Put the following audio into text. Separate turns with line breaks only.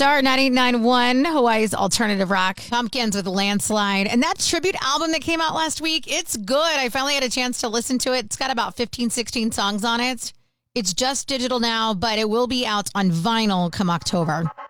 Star 98.9.1, Hawaii's alternative rock. Pumpkins with Landslide. And that tribute album that came out last week, it's good. I finally had a chance to listen to it. It's got about 15, 16 songs on it. It's just digital now, but it will be out on vinyl come October.